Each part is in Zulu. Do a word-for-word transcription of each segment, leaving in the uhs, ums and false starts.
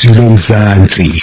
izwi lomzansi.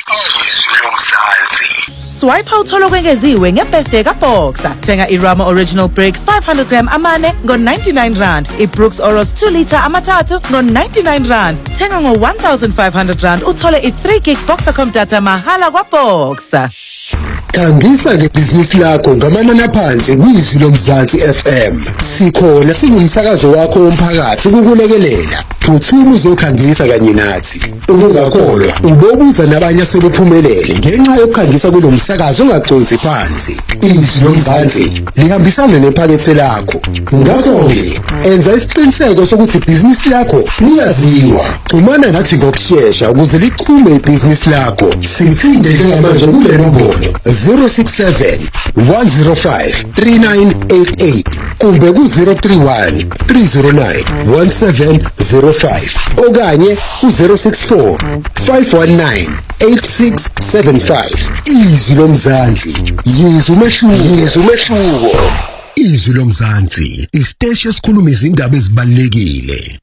Swipe utholo kwengeziwe ngebirthday kaBoxer. Thenga iRama Original Brick five hundred gram amane ngo ninety-nine rand. iBrooks Oros two liter amathathu ngo ninety-nine rand. Thenga ngo one thousand five hundred rand uthole i-three gig Boxercom data mahala kwaBoxer. Khangisa ngebhizinisi lakho ngamanani aphansi kwizwi lomzansi F M. Sikhona singumsakazo wakho womphakathi ukukulekelela. Phuthuma uzokhangisa kanye nathi. Ungakholwa ubobuza nabanye asebephumelele ngenxa yokukhangisa kulomsakazo ungagconsi phansi. Izwi lomzansi lihambisana nephakethe lakho. Ngakho-ke enza isiqiniseko sokuthi ibhizinisi lakho liyaziwa. Xhumana nathi ngokushesha ukuze liqhume ibhizinisi lakho. Sithinde njengamanje kule nombolo zero six seven one zero five three nine eight eight kumbe ku zero three one three zero nine one seven zero five okanye ku zero six four five one nine eight six seven five. Izwi lomzansi, yizwi umehluko, yizwi umehluko. Izwi lomzansi, isiteshi esikhuluma izindaba ezibalulekile.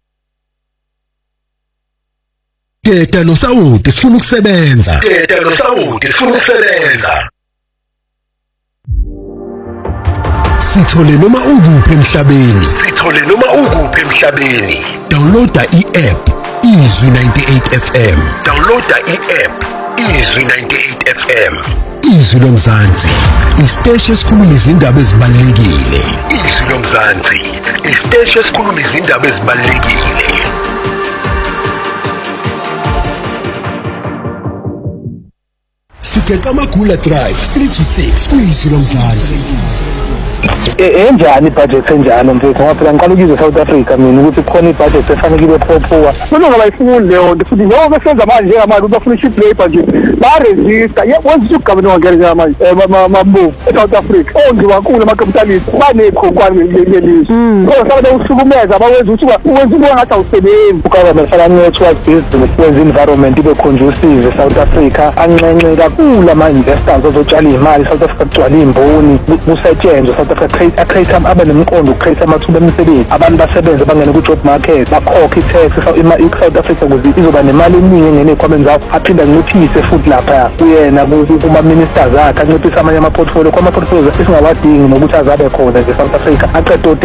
Teta noSawuti sifuna ukusebenza. Teta noSawuti sifuna ukusebenza. Sithole noma ukuphi emhlabeni. Sithole noma ukuphi emhlabeni. Downloada i-app Izwi ninety-eight F M. Downloada i-app Izwi ninety-eight F M. Izwi lomzansi, isiteshi esikhuluma izindaba ezibalulekile. Izwi lomzansi, isiteshi esikhuluma izindaba ezibalulekile. Sigeqa amagula drive three to six kwizwi lomzansi. enjani ibudget enjani mfethu ngoba phela ngiqala ukuzwe South Africa mina ukuthi khona ibudget efanele ibe phophuwa mina ngabayifuni leyo futhi njengoba besenza manje njengamanje bafuna i-cheap labor nje ba-resista wenza ugavana wangelela manje mambo eSouth Africa ongiwankulu ama-capitalist banekhonkwane lelizwe ngoba sabe usukumeza abawenza ukuthi uwenza ubona ngathi awusebenzi ugovernment fana-network business wenza environment ibe conducive eSouth Africa anxenxe kakhulu ama-investors ozotshala iy'mali South Africa kugcwala iy'mboni kusetshenzwe South Africa create abe nemqondo create amathuba emisebenzi abantu basebenze bangene ku-job market bakhokhe i-tax i-South Africa ukuze izoba nemali eningi engene ekhwameni zakho aphinda anciphise futhi lapha kuyena kuma-ministers akhe anciphise amanye ama-portfolio kwama-portfolio esingawadingi nokuthi azabe khona nje South Africa aqede